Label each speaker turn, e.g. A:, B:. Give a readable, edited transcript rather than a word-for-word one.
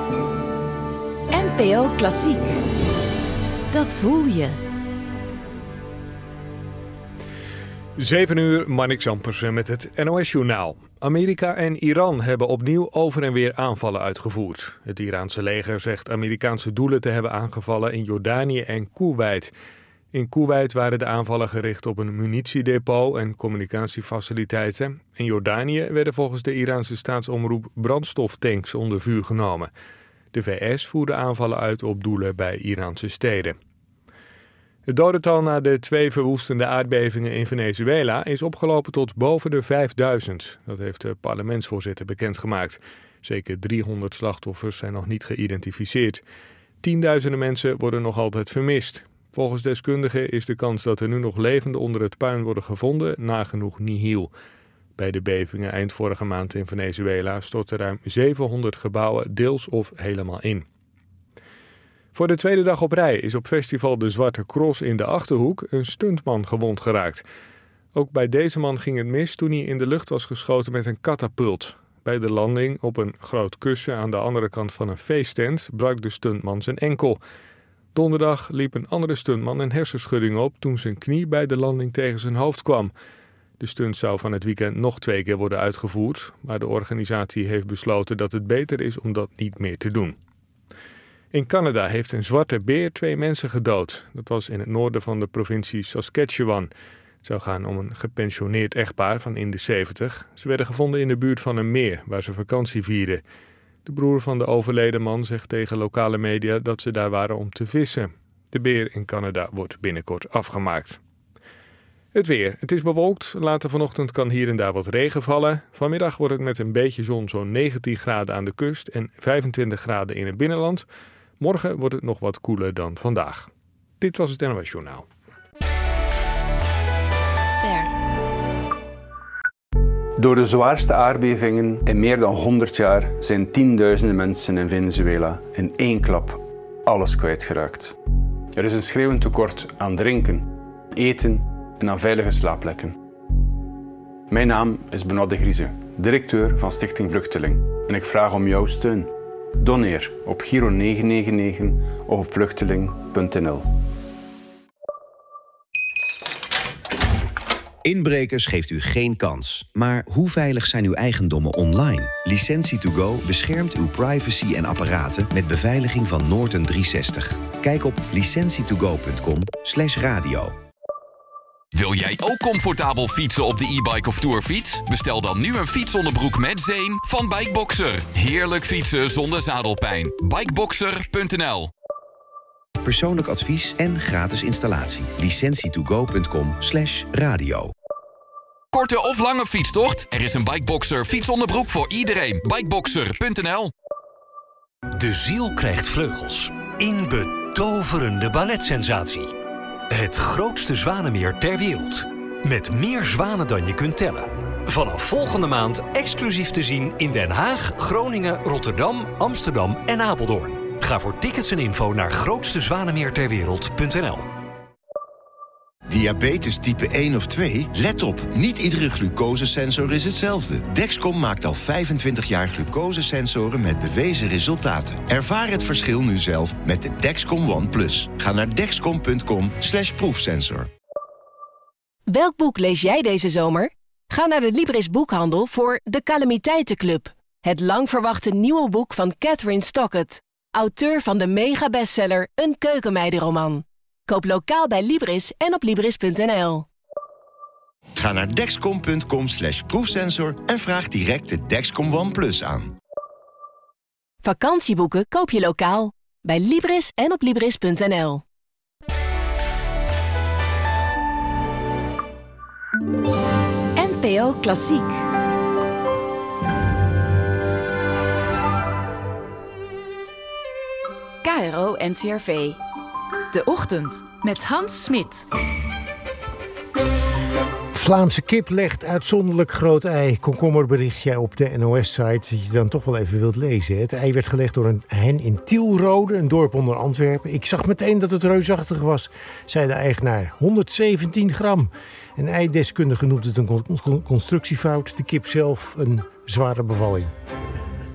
A: NPO Klassiek. Dat voel je.
B: 7 uur, Marnix Ampersen met het NOS-journaal. Amerika en Iran hebben opnieuw over en weer aanvallen uitgevoerd. Het Iraanse leger zegt Amerikaanse doelen te hebben aangevallen in Jordanië en Koeweit. In Koeweit waren de aanvallen gericht op een munitiedepot en communicatiefaciliteiten. In Jordanië werden volgens de Iraanse staatsomroep brandstoftanks onder vuur genomen. De VS voerde aanvallen uit op doelen bij Iraanse steden. Het dodental na de 2 verwoestende aardbevingen in Venezuela is opgelopen tot boven de 5000. Dat heeft de parlementsvoorzitter bekendgemaakt. Zeker 300 slachtoffers zijn nog niet geïdentificeerd. Tienduizenden mensen worden nog altijd vermist. Volgens deskundigen is de kans dat er nu nog levenden onder het puin worden gevonden nagenoeg nihil. Bij de bevingen eind vorige maand in Venezuela stortten ruim 700 gebouwen deels of helemaal in. Voor de tweede dag op rij is op festival De Zwarte Cross in de Achterhoek een stuntman gewond geraakt. Ook bij deze man ging het mis toen hij in de lucht was geschoten met een katapult. Bij de landing op een groot kussen aan de andere kant van een feesttent brak de stuntman zijn enkel. Donderdag liep een andere stuntman een hersenschudding op toen zijn knie bij de landing tegen zijn hoofd kwam. De stunt zou van het weekend nog 2 keer worden uitgevoerd, maar de organisatie heeft besloten dat het beter is om dat niet meer te doen. In Canada heeft een zwarte beer 2 mensen gedood. Dat was in het noorden van de provincie Saskatchewan. Het zou gaan om een gepensioneerd echtpaar van in de 70. Ze werden gevonden in de buurt van een meer waar ze vakantie vierden. De broer van de overleden man zegt tegen lokale media dat ze daar waren om te vissen. De beer in Canada wordt binnenkort afgemaakt. Het weer. Het is bewolkt. Later vanochtend kan hier en daar wat regen vallen. Vanmiddag wordt het met een beetje zon zo'n 19 graden aan de kust en 25 graden in het binnenland. Morgen wordt het nog wat koeler dan vandaag. Dit was het NOS Journaal.
C: Ster.
D: Door de zwaarste aardbevingen in meer dan 100 jaar zijn tienduizenden mensen in Venezuela in 1 klap alles kwijtgeraakt. Er is een schreeuwend tekort aan drinken, eten en aan veilige slaapplekken. Mijn naam is Benoît de Grieze, directeur van Stichting Vluchteling, en ik vraag om jouw steun. Doneer op Giro 999 of op vluchteling.nl.
E: Inbrekers geeft u geen kans. Maar hoe veilig zijn uw eigendommen online? Licentie2Go beschermt uw privacy en apparaten met beveiliging van Norton 360. Kijk op licentietogo.com/radio.
F: Wil jij ook comfortabel fietsen op de e-bike of tourfiets? Bestel dan nu een fietsonderbroek met zeem van Bikeboxer. Heerlijk fietsen zonder zadelpijn. Bikeboxer.nl.
E: Persoonlijk advies en gratis installatie. licentietogo.com/radio.
F: Korte of lange fietstocht? Er is een Bikeboxer fietsonderbroek voor iedereen. Bikeboxer.nl.
G: De ziel krijgt vleugels. In betoverende balletsensatie. Het grootste zwanenmeer ter wereld. Met meer zwanen dan je kunt tellen. Vanaf volgende maand exclusief te zien in Den Haag, Groningen, Rotterdam, Amsterdam en Apeldoorn. Ga voor tickets en info naar grootstezwanemeerterwereld.nl.
H: Diabetes type 1 of 2? Let op, niet iedere glucosesensor is hetzelfde. Dexcom maakt al 25 jaar glucosesensoren met bewezen resultaten. Ervaar het verschil nu zelf met de Dexcom One Plus. Ga naar dexcom.com/proefsensor.
A: Welk boek lees jij deze zomer? Ga naar de Libris Boekhandel voor De Calamiteitenclub. Het lang verwachte nieuwe boek van Catherine Stockett. Auteur van de mega-bestseller Een keukenmeidenroman. Koop lokaal bij Libris en op Libris.nl.
H: Ga naar dexcom.com/proefsensor en vraag direct de Dexcom One Plus aan.
A: Vakantieboeken koop je lokaal. Bij Libris en op Libris.nl. NPO Klassiek.
C: KRO NCRV. De Ochtend met Hans Smit.
I: Vlaamse kip legt uitzonderlijk groot ei. Komkommerberichtje op de NOS-site dat je dan toch wel even wilt lezen. Het ei werd gelegd door een hen in Tielrode, een dorp onder Antwerpen. Ik zag meteen dat het reusachtig was, zei de eigenaar. 117 gram. Een eideskundige noemt het een constructiefout. De kip zelf een zware bevalling.